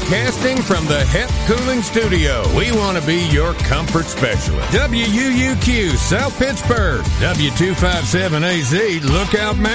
Broadcasting from the HEP Cooling Studio, we want to be your comfort specialist. WUUQ, South Pittsburgh. W257AZ, Lookout Mountain.